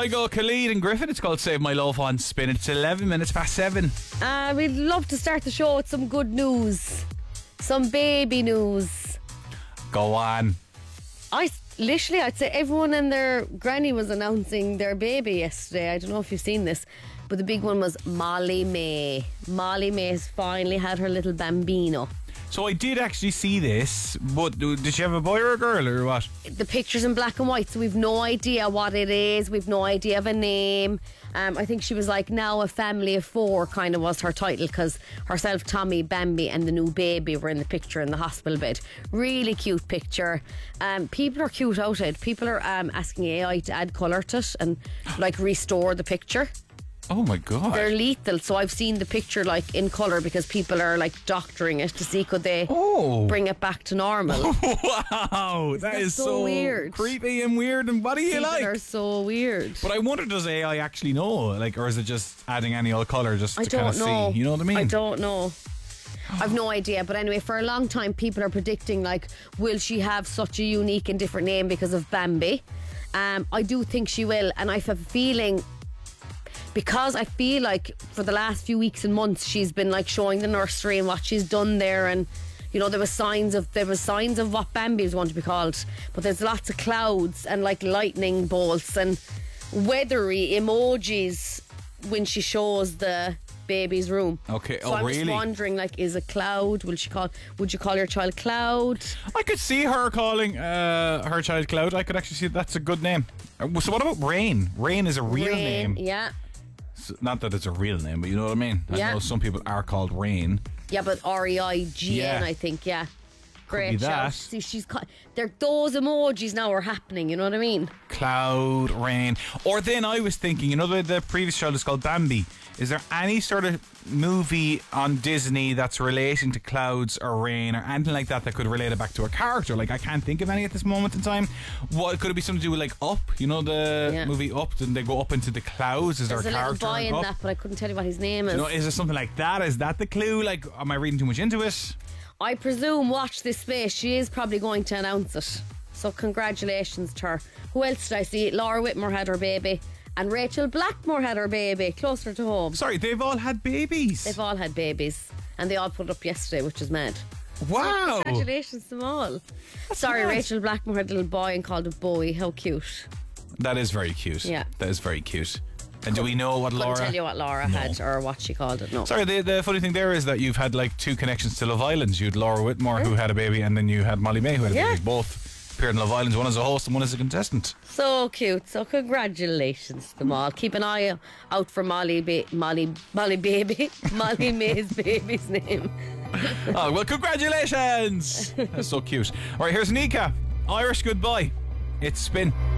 I go Khalid and Griffin. It's called Save My Love on Spin. It's 11 minutes past 7. We'd love to start the show with some good news. Some baby news. Go on. I'd say everyone and their granny was announcing their baby yesterday. I don't know if you've seen this, but the big one was Molly May. Molly May has finally had her little bambino. So I did actually see this, but did she have a boy or a girl or what? The picture's in black and white, so we've no idea what it is. We've no idea of a name. I think she was like now a family of 4 kind of was her title, because herself, Tommy, Bambi and the new baby were in the picture in the hospital bed. Really cute picture. People are cute out it. People are asking AI to add colour to it and like restore the picture. Oh my God. They're lethal. So I've seen the picture like in colour because people are like doctoring it to see could they bring it back to normal. Wow, that is so weird. Creepy and weird. And what do you People like? are so weird. But I wonder, does AI actually know? Like, or is it just adding any old colour just to kind of know. see? You know what I mean? I don't know. I've no idea. But anyway, for a long time people are predicting like, will she have such a unique and different name because of Bambi? I do think she will, and I have a feeling, because I feel like for the last few weeks and months she's been like showing the nursery and what she's done there, and you know there was signs of what Bambi was going to be called, but there's lots of clouds and like lightning bolts and weathery emojis when she shows the baby's room. Okay. So I'm just wondering, like, is a cloud? Would you call your child Cloud? I could see her calling her child Cloud. I could actually see that's a good name. So what about Rain? Rain is a real name. Yeah. Not that it's a real name, but you know what I mean. I know some people are called Rain. Yeah, but REIGN, I think. Yeah. Great shout. See, those emojis now are happening. You know what I mean? Cloud, Rain, or then I was thinking, you know, the previous child is called Bambi. Is there any sort of movie on Disney that's relating to clouds or rain or anything like that could relate it back to a character? Like, I can't think of any at this moment in time. What could it be? Something to do with like Up? You know the movie Up? Then they go up into the clouds. Is there a character little boy in Up? that, but I couldn't tell you what his name is. You know, is there something like that? Is that the clue? Like, am I reading too much into it? I presume, watch this space, she is probably going to announce it. So congratulations to her. Who else did I see? Laura Whitmore had her baby. And Rachel Blackmore had her baby, closer to home. Sorry, they've all had babies. They've all had babies. And they all put it up yesterday, which is mad. Wow. So congratulations to them all. That's Sorry, mad. Rachel Blackmore had a little boy and called him Bowie. How cute. That is very cute. Yeah. That is very cute. And do we know what Laura... Couldn't tell you what Laura had or what she called it, no. Sorry, the funny thing there is that you've had like 2 connections to Love Island. You had Laura Whitmore who had a baby, and then you had Molly May who had a baby. Both appeared in Love Island, one as a host and one as a contestant. So cute. So congratulations to them all. Keep an eye out for Molly baby. Molly May's baby's name. Oh, well, congratulations. That's so cute. All right, here's Nika. Irish Goodbye. It's Spin.